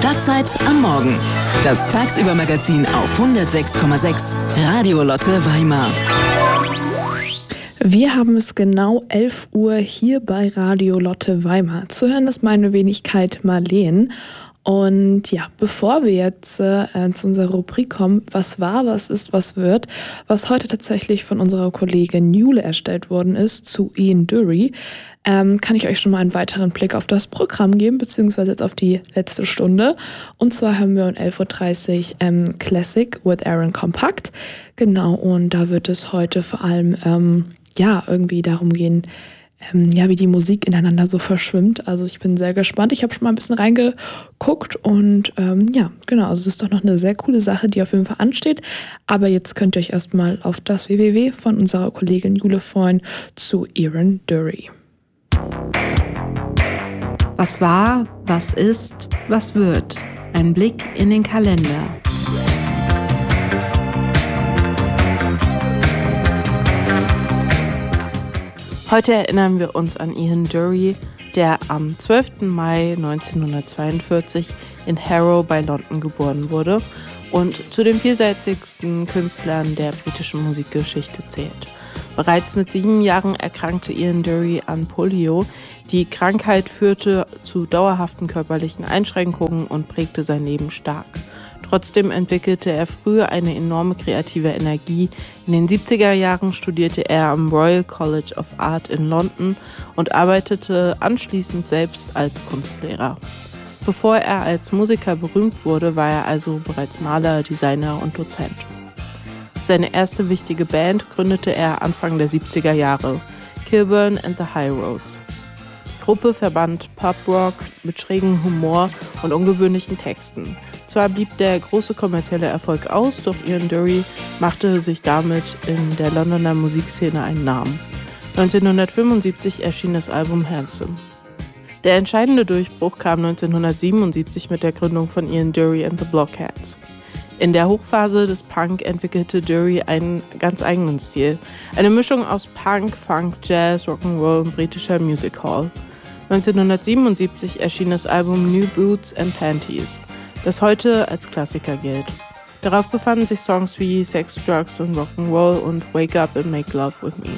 Plattzeit am Morgen. Das Tagsübermagazin auf 106,6 Radio Lotte Weimar. Wir haben es genau 11 Uhr hier bei Radio Lotte Weimar. Zu hören ist meine Wenigkeit Marleen. Und ja, bevor wir jetzt zu unserer Rubrik kommen, was war, was ist, was wird, was heute tatsächlich von unserer Kollegin Jule erstellt worden ist zu Ian Dury, kann ich euch schon mal einen weiteren Blick auf das Programm geben, beziehungsweise jetzt auf die letzte Stunde. Und zwar haben wir um 11.30 Uhr Classic with Aaron Compact. Genau, und da wird es heute vor allem irgendwie darum gehen, wie die Musik ineinander so verschwimmt. Also ich bin sehr gespannt. Ich habe schon mal ein bisschen reingeguckt und also es ist doch noch eine sehr coole Sache, die auf jeden Fall ansteht. Aber jetzt könnt ihr euch erstmal auf das www von unserer Kollegin Jule freuen zu Ian Dury. Was war, was ist, was wird? Ein Blick in den Kalender. Heute erinnern wir uns an Ian Dury, der am 12. Mai 1942 in Harrow bei London geboren wurde und zu den vielseitigsten Künstlern der britischen Musikgeschichte zählt. Bereits mit 7 Jahren erkrankte Ian Dury an Polio. Die Krankheit führte zu dauerhaften körperlichen Einschränkungen und prägte sein Leben stark. Trotzdem entwickelte er früh eine enorme kreative Energie. In den 70er Jahren studierte er am Royal College of Art in London und arbeitete anschließend selbst als Kunstlehrer. Bevor er als Musiker berühmt wurde, war er also bereits Maler, Designer und Dozent. Seine erste wichtige Band gründete er Anfang der 70er Jahre, Kilburn and the High Roads. Die Gruppe verband Pop-Rock mit schrägem Humor und ungewöhnlichen Texten. Zwar blieb der große kommerzielle Erfolg aus, doch Ian Dury machte sich damit in der Londoner Musikszene einen Namen. 1975 erschien das Album Handsome. Der entscheidende Durchbruch kam 1977 mit der Gründung von Ian Dury and the Blockheads. In der Hochphase des Punk entwickelte Dury einen ganz eigenen Stil. Eine Mischung aus Punk, Funk, Jazz, Rock'n'Roll und britischer Music Hall. 1977 erschien das Album New Boots and Panties, das heute als Klassiker gilt. Darauf befanden sich Songs wie Sex, Drugs und Rock'n'Roll und Wake Up and Make Love With Me.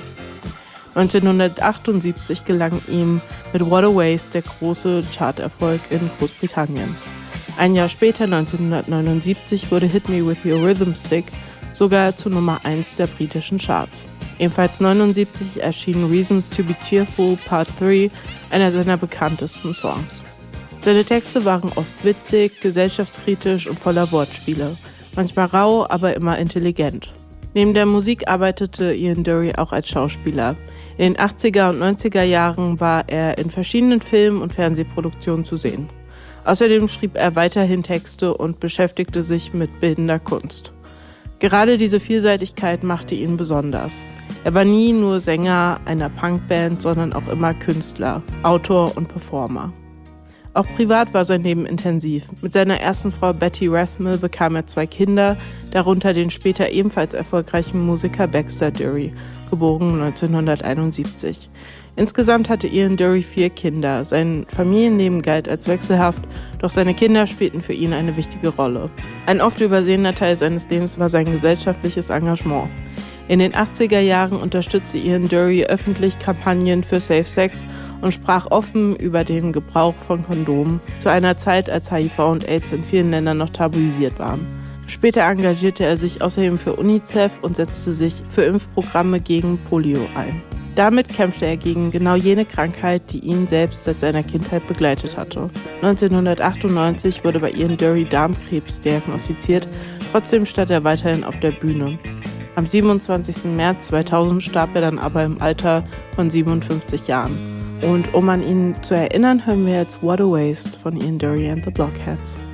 1978 gelang ihm mit What a Waste der große Charterfolg in Großbritannien. Ein Jahr später, 1979, wurde Hit Me With Your Rhythm Stick sogar zu Nummer 1 der britischen Charts. Ebenfalls 1979 erschien Reasons to be Cheerful Part 3, einer seiner bekanntesten Songs. Seine Texte waren oft witzig, gesellschaftskritisch und voller Wortspiele. Manchmal rau, aber immer intelligent. Neben der Musik arbeitete Ian Dury auch als Schauspieler. In den 80er und 90er Jahren war er in verschiedenen Film- und Fernsehproduktionen zu sehen. Außerdem schrieb er weiterhin Texte und beschäftigte sich mit bildender Kunst. Gerade diese Vielseitigkeit machte ihn besonders. Er war nie nur Sänger einer Punkband, sondern auch immer Künstler, Autor und Performer. Auch privat war sein Leben intensiv. Mit seiner ersten Frau Betty Rathmill bekam er 2 Kinder, darunter den später ebenfalls erfolgreichen Musiker Baxter Dury, geboren 1971. Insgesamt hatte Ian Dury 4 Kinder. Sein Familienleben galt als wechselhaft, doch seine Kinder spielten für ihn eine wichtige Rolle. Ein oft übersehener Teil seines Lebens war sein gesellschaftliches Engagement. In den 80er Jahren unterstützte Ian Dury öffentlich Kampagnen für Safe Sex und sprach offen über den Gebrauch von Kondomen, zu einer Zeit, als HIV und AIDS in vielen Ländern noch tabuisiert waren. Später engagierte er sich außerdem für UNICEF und setzte sich für Impfprogramme gegen Polio ein. Damit kämpfte er gegen genau jene Krankheit, die ihn selbst seit seiner Kindheit begleitet hatte. 1998 wurde bei Ian Dury Darmkrebs diagnostiziert, trotzdem stand er weiterhin auf der Bühne. Am 27. März 2000 starb er dann aber im Alter von 57 Jahren. Und um an ihn zu erinnern, hören wir jetzt What a Waste von Ian Dury and the Blockheads.